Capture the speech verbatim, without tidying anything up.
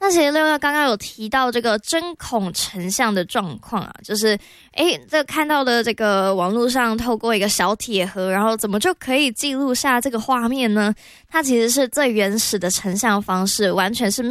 那其实六六刚刚有提到这个针孔成像的状况啊，就是诶这看到的这个网络上透过一个小铁盒，然后怎么就可以记录下这个画面呢？它其实是最原始的成像方式，完全是